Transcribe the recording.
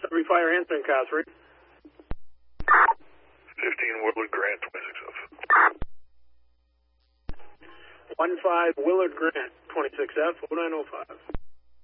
Every fire answering, Cosbury. 15 Willard Grant, 26F. 15 Willard Grant, 26F, 0905.